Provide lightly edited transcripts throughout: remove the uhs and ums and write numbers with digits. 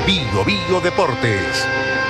Bio Bio Deportes.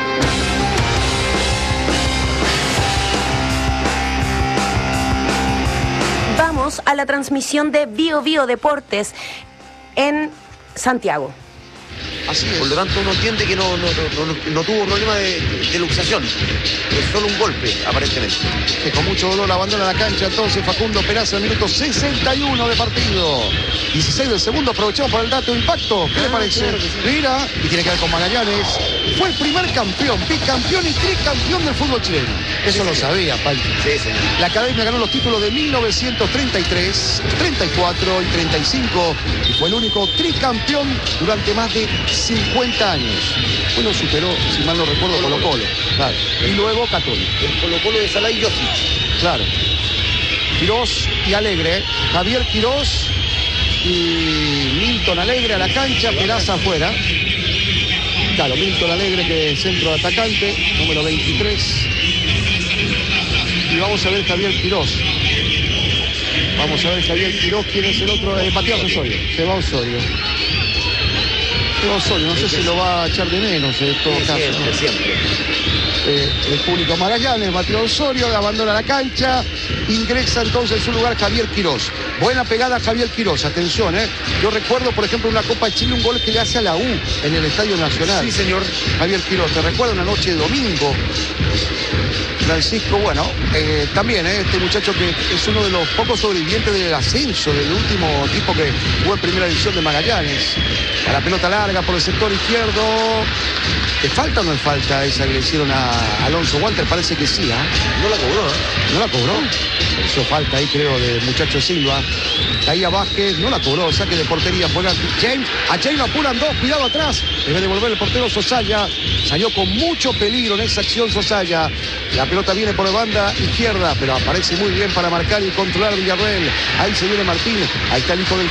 Vamos a la transmisión de Bio Bio Deportes en Santiago. Así es. Por lo tanto, uno entiende que no tuvo problema de luxación. Es solo un golpe, aparentemente. Que con mucho dolor abandona la cancha entonces Facundo Peraza al minuto 61 de partido. 16 del segundo, aprovechamos para el dato de impacto. ¿Qué le parece? Claro que sí. Mira, y tiene que ver con Magallanes. Fue el primer campeón, bicampeón y tricampeón del fútbol chileno. Eso lo sabía, Palti. Sí, señor. La academia ganó los títulos de 1933, 34 y 35 y fue el único tricampeón durante más de 50 años. Bueno, superó, si mal no recuerdo, Colo-Colo. Claro. Y luego Católica. El Colo-Colo de Salá y Josic. Claro. Quirós y Alegre. Javier Quirós y Milton Alegre a la cancha, Peraza afuera. Claro, Milton Alegre, que es centro de atacante, número 23. Y vamos a ver Javier Quirós. Vamos a ver Javier Quirós, quién es el otro. Matías Osorio. Se va Osorio. No sé si lo va a echar de menos en todo caso. Siempre. El público Magallanes, Matías Osorio abandona la cancha, ingresa entonces en su lugar Javier Quirós. Buena pegada Javier Quirós, atención, yo recuerdo por ejemplo en una Copa de Chile un gol que le hace a la U en el Estadio Nacional. Sí, señor. Javier Quirós, te recuerdo una noche de domingo. Francisco, bueno, también este muchacho que es uno de los pocos sobrevivientes del ascenso, del último equipo que jugó en primera división de Magallanes. A la pelota larga por el sector izquierdo. ¿Le falta o no le falta esa que le hicieron a Alonso Walter? Parece que sí, No la cobró, ¿No la cobró? Eso falta ahí, creo, de muchacho Silva. Caía Vázquez, no la cobró, saque de portería. Juega James, a James lo apuran dos, cuidado atrás. Debe devolver el portero Sosaya. Salió con mucho peligro en esa acción Sosaya. La pelota viene por la banda izquierda, pero aparece muy bien para marcar y controlar Villarreal. Ahí se viene Martín, ahí está el hijo del